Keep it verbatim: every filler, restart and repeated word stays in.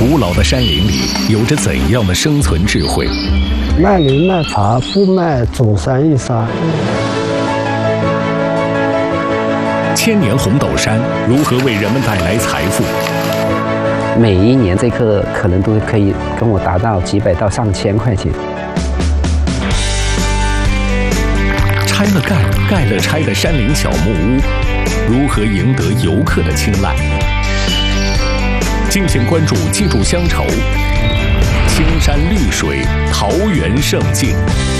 古老的山林里有着怎样的生存智慧？ 卖林卖茶，不卖走山一山。 千年红豆杉如何为人们带来财富？ 每一年这棵可能都可以跟我达到几百到上千块钱。 拆了盖，盖了拆的山林小木屋，如何赢得游客的青睐？敬请关注，记住乡愁，青山绿水，桃源胜境。